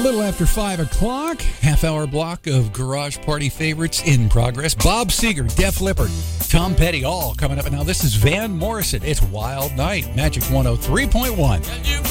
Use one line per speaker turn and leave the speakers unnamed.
little after 5 o'clock, half-hour block of Garage Party favorites in progress. Bob Seger, Def Leppard, Tom Petty, all coming up. And now this is Van Morrison. It's Wild Night, Magic 103.1.